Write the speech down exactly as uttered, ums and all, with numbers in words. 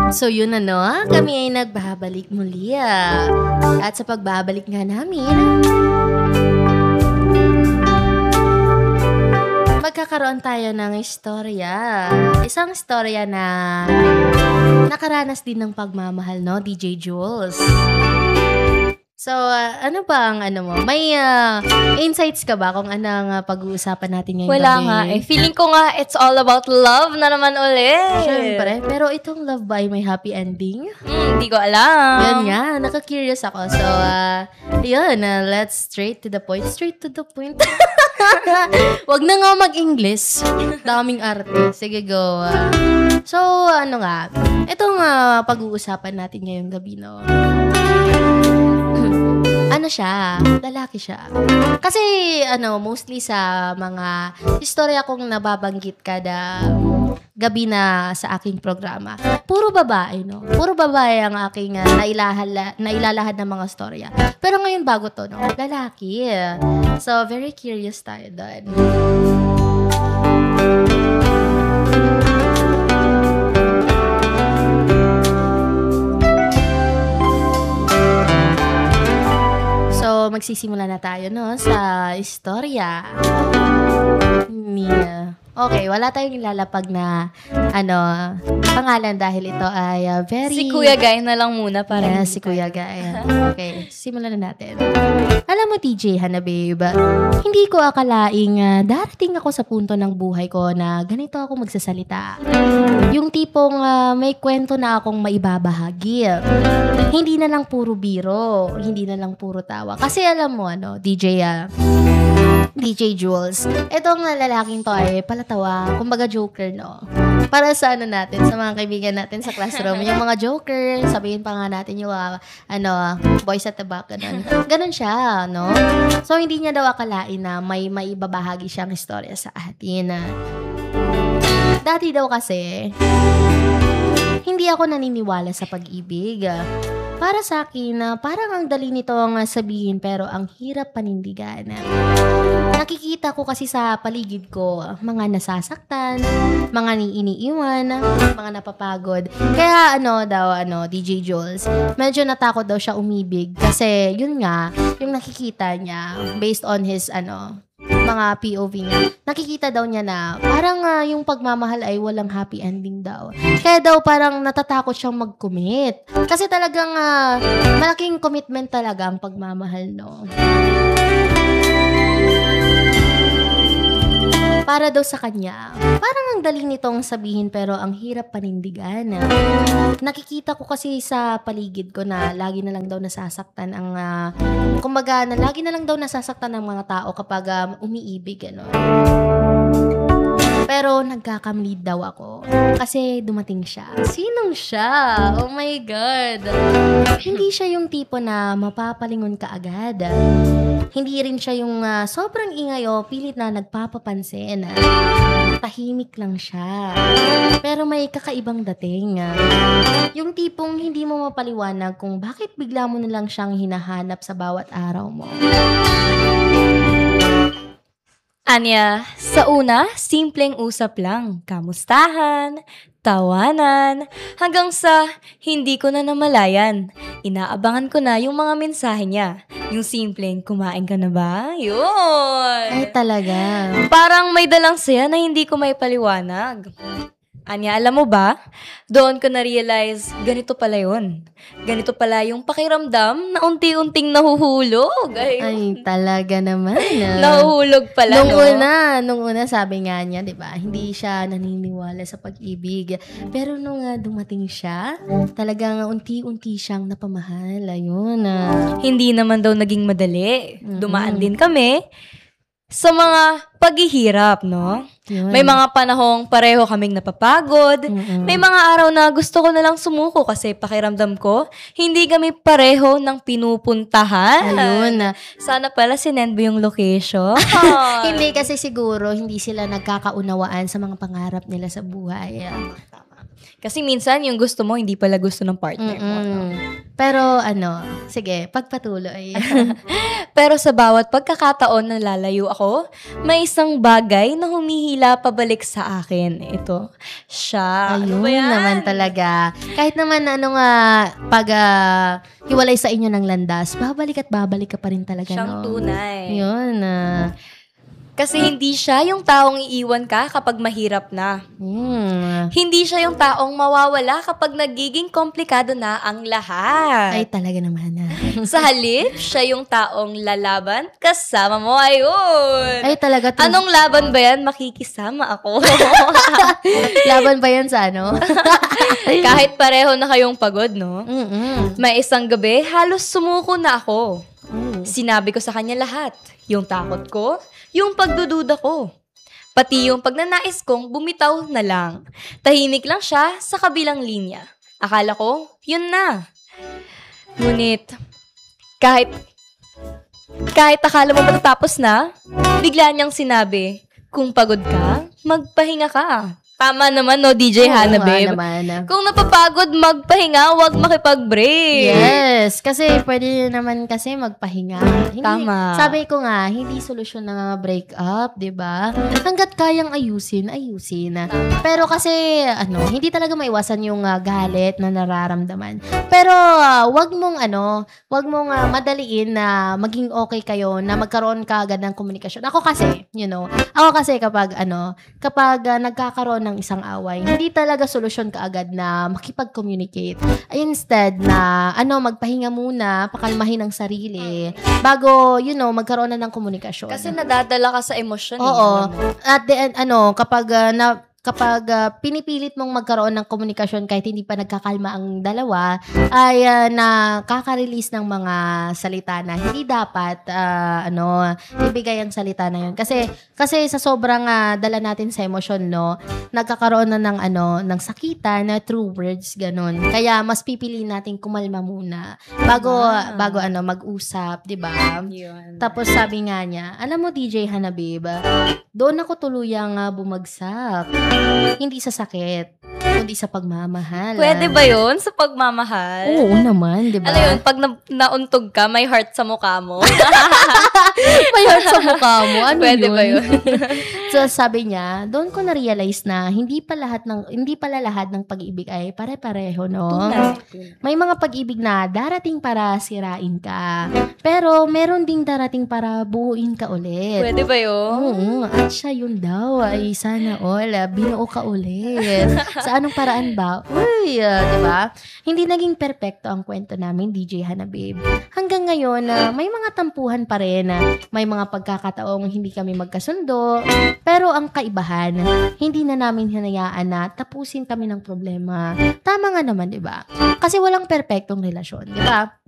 So yun ano, kami ay nagbabalik muli ah. At sa pagbabalik nga namin, magkakaroon tayo ng istorya. Isang istorya na nakaranas din ng pagmamahal, no, D J Jules? So, uh, ano ba ang ano mo? May uh, insights ka ba kung ano ang uh, pag-uusapan natin ngayong Wala gabi? nga eh. Feeling ko nga it's all about love na naman ulit. Siyempre. Pero itong love ba ay may happy ending? Hmm, hindi ko alam. Yan nga. Naka-curious ako. So, uh, yun. Uh, let's straight to the point. Straight to the point. Wag na nga mag-English. Daming arte. Sige, go. Uh, so, ano nga. Itong uh, pag-uusapan natin ngayong gabi, no? Ano siya? Lalaki siya. Kasi, ano, mostly sa mga istorya kong nababanggit kada gabi na sa aking programa, puro babae, no? Puro babae ang aking uh, nailahal, nailalahad ng mga storya. Pero ngayon, bago to, no? Lalaki. So, very curious tayo doon. So, magsisimula na tayo, no, sa istorya ni... Okay, wala tayong ilalapag na, ano, pangalan dahil ito ay uh, very... Si Kuya Guy na lang muna para yeah, si Kuya Guy. Okay, simulan na natin. Alam mo, T J, Hana babe, hindi ko akalaing uh, darating ako sa punto ng buhay ko na ganito ako magsasalita. Yung tipong uh, may kwento na akong maibabahagi. Hindi na lang puro biro, hindi na lang puro tawa. Kasi alam mo, ano, D J, uh, D J Jules, itong lalaking to ay palatawa, kumbaga joker, no? Para sa ano natin, sa mga kaibigan natin sa classroom, yung mga joker, sabihin pa nga natin yung uh, ano, boys at the back, ganun. Ganun siya, no? So, hindi niya daw akalain na may maibabahagi siyang istorya sa atin. Dati daw kasi, hindi ako naniniwala sa pag-ibig. Para sa akin, uh, parang ang dali nito ang sabihin pero ang hirap panindigan. Nakikita ko kasi sa paligid ko, mga nasasaktan, mga iniiwan, mga napapagod. Kaya ano daw, ano, D J Jules, medyo natakot daw siya umibig kasi yun nga, yung nakikita niya based on his, ano, mga P O V niya, nakikita daw niya na parang uh, yung pagmamahal ay walang happy ending daw. Kaya daw parang natatakot siyang mag-commit. Kasi talagang uh, malaking commitment talaga ang pagmamahal, no? Para daw sa kanya, parang ang dali nitong sabihin pero ang hirap panindigan. Nakikita ko kasi sa paligid ko na lagi na lang daw nasasaktan ang, uh, kumbaga, na lagi na lang daw nasasaktan ang mga tao kapag um, umiibig, ano. Pero nagkakamali daw ako kasi dumating siya. Sinong siya? Oh my God. Hindi siya yung tipo na mapapalingon ka agad. Hindi rin siya yung uh, sobrang ingay o pilit na nagpapapansin. Tahimik lang siya. Pero may kakaibang dating. Yung tipong hindi mo mapaliwanag kung bakit bigla mo na lang siyang hinahanap sa bawat araw mo. Anya, sa una, simpleng usap lang. Kamustahan, tawanan, hanggang sa hindi ko na namalayan. Inaabangan ko na yung mga mensahe niya. Yung simpleng, kumain ka na ba? Yun! Ay, talaga. Parang may dalang saya na hindi ko may paliwanag. Anya, alam mo ba? Doon ko na-realize, ganito pala yun. Ganito pala yung pakiramdam na unti-unting nahuhulog. Ay, Ay talaga naman. Uh, nahuhulog pala, nung no? una, nung una sabi nga niya, di ba, hindi siya naniniwala sa pag-ibig. Pero nung uh, dumating siya, talagang unti-unti siyang napamahal. Ayun. Uh. Hindi naman daw naging madali. Mm-hmm. Dumaan din kami sa mga paghihirap, no? Yun. May mga panahong pareho kaming napapagod. Mm-mm. May mga araw na gusto ko na lang sumuko kasi pakiramdam ko, hindi kami pareho ng pinupuntahan. Ayun. Sana pala sinend mo yung location. Hindi kasi siguro, hindi sila nagkakaunawaan sa mga pangarap nila sa buhay. Kasi minsan, yung gusto mo, hindi pala gusto ng partner mo. No? Pero ano, sige, pagpatuloy. Pero sa bawat pagkakataon na lalayo ako, may isang bagay na humihila pabalik sa akin. Ito, siya. Ano Ayun ba yan? naman talaga. Kahit naman ano nga, pag ah, hiwalay sa inyo ng landas, babalik at babalik ka pa rin talaga, Siyang no? tunay. Yun. ah. Kasi hindi siya yung taong iiwan ka kapag mahirap na. Hmm. Hindi siya yung taong mawawala kapag nagiging komplikado na ang lahat. Ay, talaga naman. ah. Sa halip, siya yung taong lalaban kasama mo. Ayun! Ay, talaga. true. Anong laban ba yan? Makikisama ako. Laban ba yan sa ano? Kahit pareho na kayong pagod, no? Mm-mm. May isang gabi, halos sumuko na ako. Mm. Sinabi ko sa kanya lahat. Yung takot ko, yung pagdududa ko. Pati yung pagnanais kong bumitaw na lang. Tahimik lang siya sa kabilang linya. Akala ko, yun na. Ngunit, kahit, kahit akala mo matatapos na, bigla niyang sinabi, kung pagod ka, magpahinga ka. Tama naman, no, D J Oo Hana, nga babe. naman. Kung napapagod, magpahinga, wag makipag-break. Yes, kasi pwede naman kasi magpahinga. Hindi, Tama. Sabi ko nga, hindi solusyon ng break up, 'di ba? Hangga't kayang ayusin, ayusin. Pero kasi ano, hindi talaga maiwasan yung ah, galit na nararamdaman. Pero ah, wag mong ano, wag mong ah, madaliin na maging okay kayo, na magkaroon ka agad ng komunikasyon. Ako kasi, you know, ako kasi kapag ano, kapag ah, nagkakaroon ng isang away, hindi talaga solusyon kaagad na makipag-communicate. Instead na, ano, magpahinga muna, pakalmahin ang sarili, bago, you know, magkaroon na ng komunikasyon. Kasi nadadala ka sa emosyon. Oo. Eh, alam mo. At the end, ano, kapag ah, na kapag ah, pinipilit mong magkaroon ng komunikasyon kahit hindi pa nagkakalma ang dalawa, ay uh, nakaka-release ng mga salita na hindi dapat ah, ano ibigay ang salita na yun. Kasi kasi sa sobrang ah, dala natin sa emosyon, no, nagkakaroon na ng ano ng sakitan na true words ganun. Kaya mas pipili natin kumalma muna bago Ah. bago ano mag-usap, 'di ba? Yun. Tapos sabi nga niya, alam mo D J Hanabib, doon ako tuluyang ah, bumagsak. Hindi sa sakit, kundi sa pagmamahal. Pwede ba yun sa pagmamahal? Oo naman, di ba? Ano yun, pag na- nauntog ka, may heart sa mukha mo? May heart sa mukha mo. Ano Pwede yun? ba yun? So sabi niya, doon ko na-realize na hindi pa lahat ng hindi pala lahat ng pag-ibig ay pare-pareho, no? Tunay. May mga pag-ibig na darating para sirain ka. Pero meron ding darating para buuin ka ulit. Pwede ba yun? Oo, at siya yun daw ay sana all, ah, binuo ka ulit. Sa anong paraan ba? Uy, ah, di ba? Hindi naging perpekto ang kwento namin, D J Hanabib. Hanggang ngayon, ah, may mga tampuhan pa rin. ah, may mga pagkakataong hindi kami magkasundo. Pero ang kaibahan, hindi na namin hinayaan na tapusin kami ng problema. Tama nga naman, di ba? Kasi walang perpektong relasyon, di ba?